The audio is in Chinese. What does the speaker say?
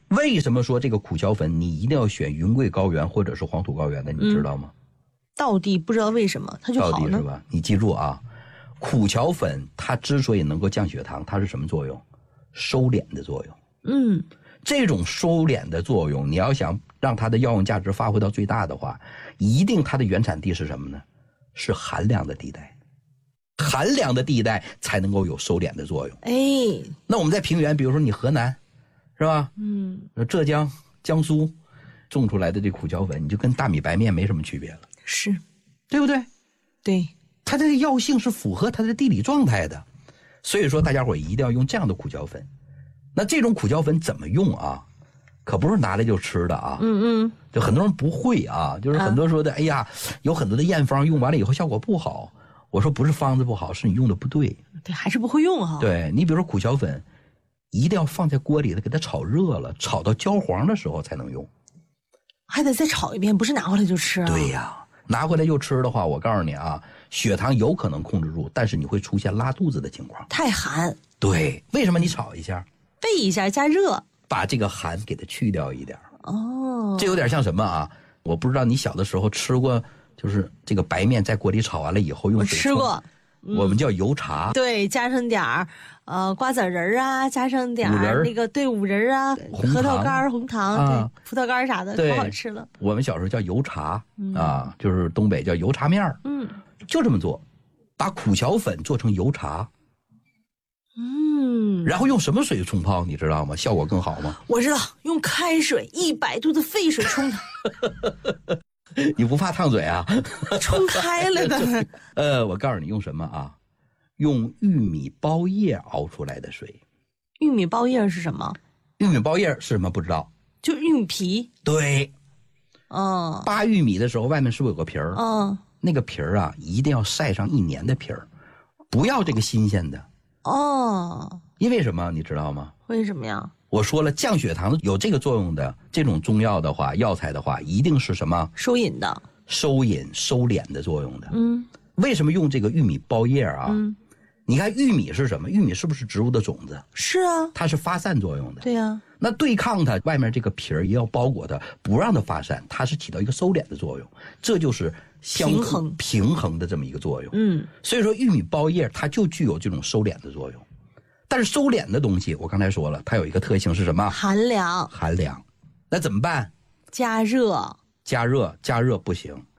为什么说这个苦荞粉你一定要选云贵高原或者是黄土高原的，你知道吗？ 到底不知道为什么它就好呢？ 到底是吧？你记住啊，苦荞粉它之所以能够降血糖，它是什么作用？收敛的作用。这种收敛的作用，你要想让它的药用价值发挥到最大的话，一定它的原产地是什么呢？是寒凉的地带。寒凉的地带才能够有收敛的作用。那我们在平原，比如说你河南，是吧？浙江、江苏种出来的这苦荞粉，你就跟大米白面没什么区别了， 是， 对不对？ 对， 它的药性是符合它的地理状态的，所以说大家伙一定要用这样的苦荞粉。那这种苦荞粉怎么用啊？可不是拿来就吃的啊。就很多人不会啊，就是很多人说的，哎呀，有很多的验方用完了以后效果不好。我说不是方子不好，是你用的不对。 对，还是不会用哈。 对，你比如说苦荞粉，一定要放在锅里头给它炒热了，炒到焦黄的时候才能用。 还得再炒一遍，不是拿回来就吃啊？ 对呀，拿回来就吃的话，我告诉你啊，血糖有可能控制住，但是你会出现拉肚子的情况。 太寒。 对，为什么你炒一下？ 备一下加热， 把这个寒给它去掉一点。 哦， 这有点像什么啊？我不知道你小的时候吃过，就是这个白面在锅里炒完了以后用水冲。 我吃过。 我们叫油茶。 对，加上点瓜子仁啊，加上点那个五仁啊，核桃干、红糖，对，葡萄干啥的，可好吃了。 我们小时候叫油茶啊，就是东北叫油茶面。就这么做，把苦荞粉做成油茶。然后用什么水冲泡，你知道吗？效果更好吗？ 我知道，用开水100度的沸水冲它。 你不怕烫嘴啊？ 冲开了的。 我告诉你用什么啊？用玉米包叶熬出来的水。 玉米包叶是什么？ 玉米包叶是什么？不知道。 就玉米皮。 对。扒玉米的时候，外面是不是有个皮儿？那个皮儿啊，一定要晒上1年的皮儿，不要这个新鲜的。因为什么你知道吗？ 为什么呀？ 我说了，降血糖有这个作用的这种中药的话，药材的话，一定是什么？ 收引的。 收引、收敛的作用的。为什么用这个玉米包叶啊？你看玉米是什么？玉米是不是植物的种子？ 是啊， 它是发散作用的。 对呀。 那对抗它外面这个皮儿也要包裹它，不让它发散，它是起到一个收敛的作用，这就是平衡的这么一个作用。所以说玉米包叶它就具有这种收敛的作用。但是收敛的东西，我刚才说了，它有一个特性是什么？ 寒凉。 寒凉。那怎么办？ 加热。 加热不行，